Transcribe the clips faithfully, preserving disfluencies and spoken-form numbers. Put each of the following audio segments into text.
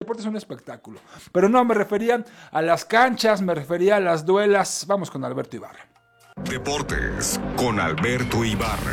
deporte es un espectáculo. Pero no, me refería a las canchas, me refería a las duelas. Vamos con Alberto Ibarra. Deportes con Alberto Ibarra.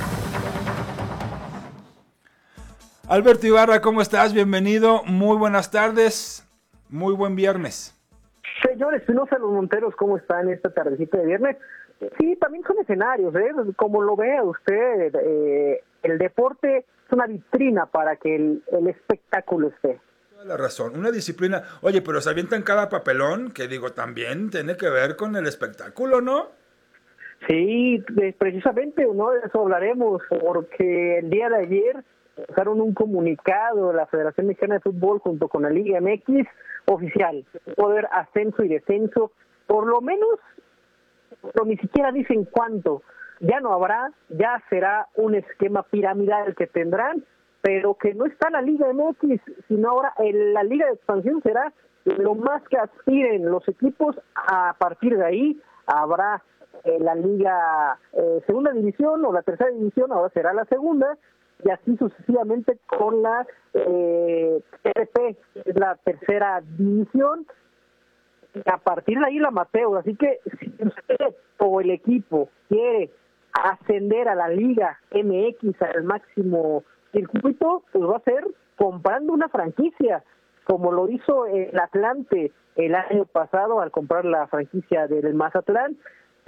Alberto Ibarra, ¿cómo estás? Bienvenido, muy buenas tardes, muy buen viernes. Señor Espinosa, los Monteros, ¿cómo están esta tardecita de viernes? Sí, también son escenarios, ¿eh? Como lo vea usted, eh, el deporte es una vitrina para que el, el espectáculo esté. Toda la razón, una disciplina. Oye, pero se avientan cada papelón, que digo, también tiene que ver con el espectáculo, ¿no? Sí, precisamente, ¿no? De eso hablaremos, porque el día de ayer usaron un comunicado de la Federación Mexicana de Fútbol junto con la Liga M X oficial, poder ascenso y descenso, por lo menos, pero ni siquiera dicen cuánto, ya no habrá, ya será un esquema piramidal que tendrán, pero que no está la Liga M X, sino ahora en la Liga de Expansión será lo más que aspiren los equipos. A partir de ahí habrá eh, la Liga eh, Segunda División o la Tercera División, ahora será la Segunda, y así sucesivamente con la eh, T R P, es la Tercera División, y a partir de ahí la amateur. Así que si usted o el equipo quiere ascender a la Liga M X al máximo circuito, pues va a ser comprando una franquicia, como lo hizo el Atlante el año pasado al comprar la franquicia del Mazatlán.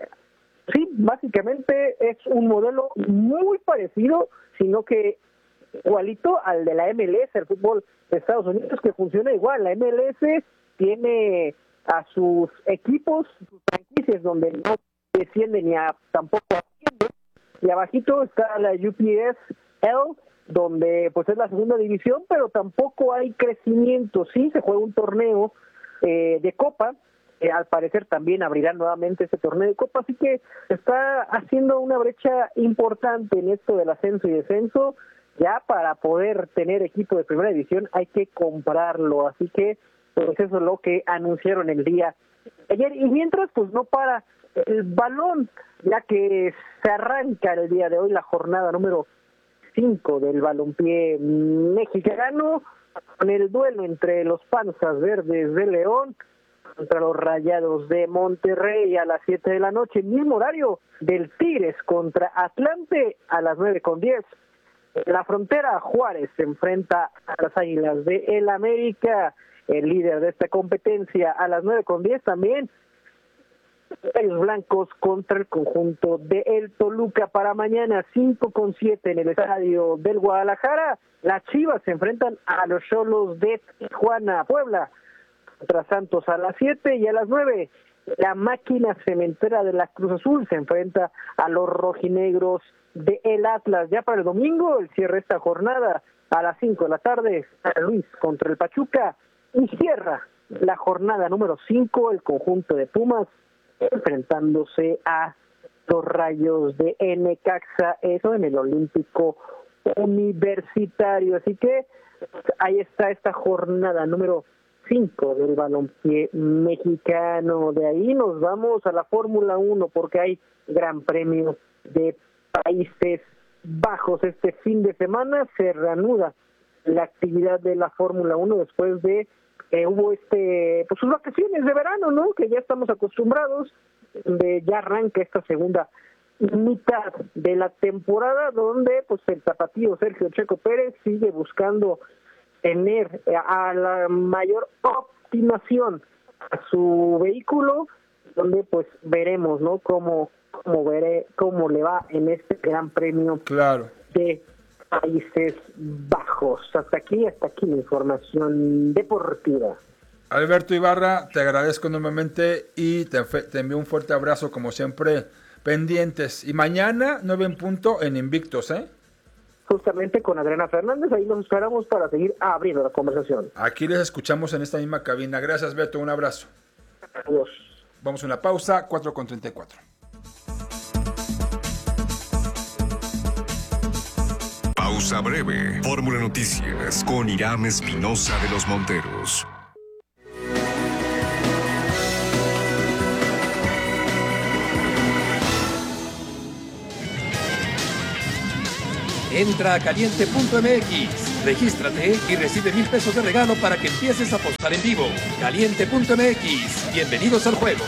Sí, básicamente es un modelo muy parecido, sino que igualito al de la M L S, el fútbol de Estados Unidos, que funciona igual. La M L S tiene a sus equipos, sus franquicias, donde no descienden ni a, tampoco ascienden, y abajito está la U P S L, donde pues es la segunda división, pero tampoco hay crecimiento. Sí, se juega un torneo eh, de Copa, eh, al parecer también abrirán nuevamente ese torneo de Copa, así que está haciendo una brecha importante en esto del ascenso y descenso. Ya para poder tener equipo de primera división hay que comprarlo, así que pues eso es lo que anunciaron el día de ayer. Y mientras, pues no para el balón, ya que se arranca el día de hoy la jornada número cinco del balompié mexicano, con el duelo entre los Panzas Verdes de León contra los Rayados de Monterrey a las siete de la noche, mismo horario del Tigres contra Atlante a las nueve con diez. La Frontera, Juárez, se enfrenta a las Águilas de el América, el líder de esta competencia, a las nueve con diez también. Gallos Blancos contra el conjunto de el Toluca. Para mañana, cinco con siete en el estadio del Guadalajara. Las Chivas se enfrentan a los Xolos de Tijuana. Puebla contra Santos a las siete, y a las nueve la Máquina Cementera de la Cruz Azul se enfrenta a los rojinegros de el Atlas. Ya para el domingo, el cierre de esta jornada a las cinco de la tarde, San Luis contra el Pachuca, y cierra la jornada número cinco el conjunto de Pumas enfrentándose a los Rayos de Necaxa, eso en el Olímpico Universitario. Así que ahí está esta jornada número cinco del balompié mexicano. De ahí nos vamos a la Fórmula uno, porque hay Gran Premio de Países Bajos. Este fin de semana se reanuda la actividad de la Fórmula uno después de que eh, hubo este pues sus vacaciones de verano, ¿no? Que ya estamos acostumbrados, de ya arranca esta segunda mitad de la temporada, donde pues el tapatío Sergio Checo Pérez sigue buscando tener a la mayor optimización a su vehículo, donde pues veremos, ¿no? Cómo cómo veré cómo le va en este Gran Premio Claro. de Países Bajos. Hasta aquí, hasta aquí la información deportiva. Alberto Ibarra, te agradezco enormemente y te, te envío un fuerte abrazo, como siempre, pendientes. Y mañana, nueve en punto, en Invictos, ¿eh? Justamente con Adriana Fernández, ahí nos esperamos para seguir abriendo la conversación. Aquí les escuchamos en esta misma cabina. Gracias, Beto, un abrazo. Adiós. Vamos a una pausa, cuatro con treinta y cuatro. Pausa breve. Fórmula Noticias con Irán Espinosa de los Monteros. Entra a caliente punto m x, Regístrate y recibe mil pesos de regalo para que empieces a apostar en vivo. Caliente punto m x. Bienvenidos al juego.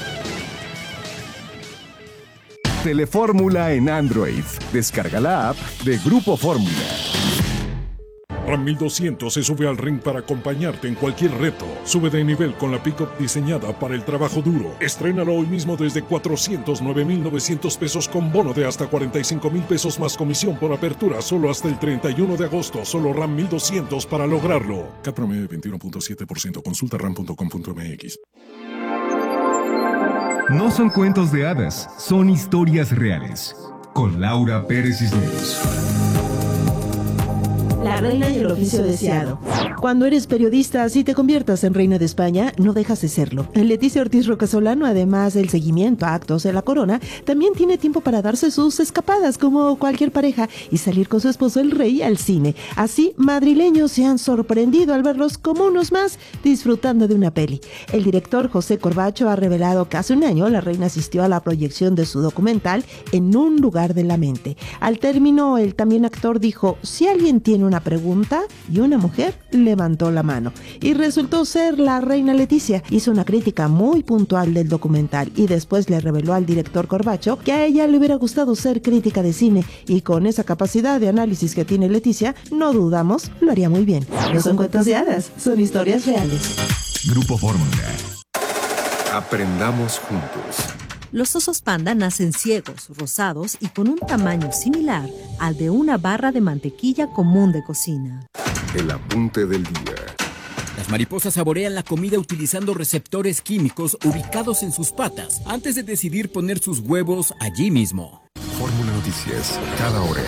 Telefórmula en Android. Descarga la app de Grupo Fórmula. RAM mil doscientos se sube al ring para acompañarte en cualquier reto. Sube de nivel con la pick-up diseñada para el trabajo duro. Estrénalo hoy mismo desde cuatrocientos nueve mil novecientos pesos con bono de hasta cuarenta y cinco mil pesos más comisión por apertura solo hasta el treinta y uno de agosto. Solo RAM mil doscientos para lograrlo. C A T promedio veintiuno punto siete por ciento. Consulta ram punto com punto m x. No son cuentos de hadas, son historias reales. Con Laura Pérez Cisneros. La reina y el oficio deseado. Cuando eres periodista, si te conviertas en reina de España, no dejas de serlo. Leticia Ortiz Rocasolano, además del seguimiento a actos de la corona, también tiene tiempo para darse sus escapadas como cualquier pareja y salir con su esposo el rey al cine. Así, madrileños se han sorprendido al verlos como unos más disfrutando de una peli. El director José Corbacho ha revelado que hace un año la reina asistió a la proyección de su documental En un lugar de la mente. Al término, el también actor dijo: si alguien tiene una pregunta, y una mujer levantó la mano. Y resultó ser la reina Leticia. Hizo una crítica muy puntual del documental y después le reveló al director Corbacho que a ella le hubiera gustado ser crítica de cine, y con esa capacidad de análisis que tiene Leticia, no dudamos, lo haría muy bien. No son cuentos de hadas, son historias reales. Grupo Fórmula. Aprendamos juntos. Los osos panda nacen ciegos, rosados y con un tamaño similar al de una barra de mantequilla común de cocina. El apunte del día. Las mariposas saborean la comida utilizando receptores químicos ubicados en sus patas antes de decidir poner sus huevos allí mismo. Fórmula Noticias, cada hora.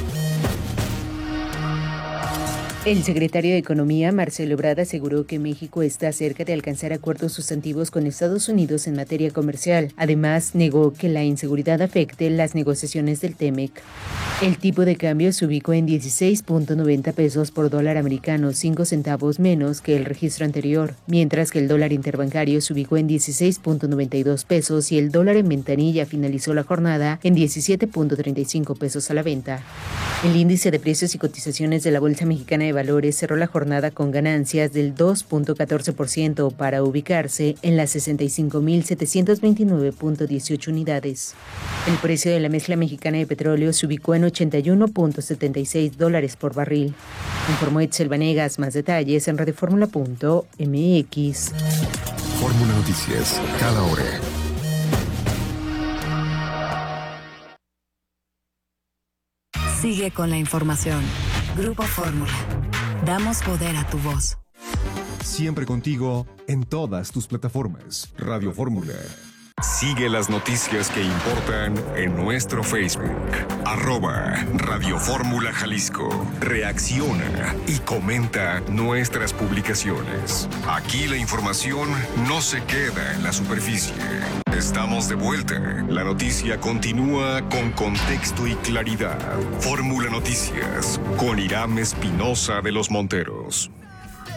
El secretario de Economía, Marcelo Ebrard, aseguró que México está cerca de alcanzar acuerdos sustantivos con Estados Unidos en materia comercial. Además, negó que la inseguridad afecte las negociaciones del T-MEC. El tipo de cambio se ubicó en dieciséis punto noventa pesos por dólar americano, cinco centavos menos que el registro anterior, mientras que el dólar interbancario se ubicó en dieciséis punto noventa y dos pesos y el dólar en ventanilla finalizó la jornada en diecisiete punto treinta y cinco pesos a la venta. El índice de precios y cotizaciones de la Bolsa Mexicana de Valores cerró la jornada con ganancias del dos punto catorce por ciento para ubicarse en las sesenta y cinco mil setecientos veintinueve punto dieciocho unidades. El precio de la mezcla mexicana de petróleo se ubicó en ochenta y uno punto setenta y seis dólares por barril. Informó Itzel Vanegas. Más detalles en radioformula punto m x. Fórmula Noticias, cada hora. Sigue con la información. Grupo Fórmula. Damos poder a tu voz. Siempre contigo en todas tus plataformas. Radio Fórmula. Sigue las noticias que importan en nuestro Facebook. Arroba Radio Fórmula Jalisco. Reacciona y comenta nuestras publicaciones. Aquí la información no se queda en la superficie. Estamos de vuelta. La noticia continúa con contexto y claridad. Fórmula Noticias con Irán Espinosa de los Monteros.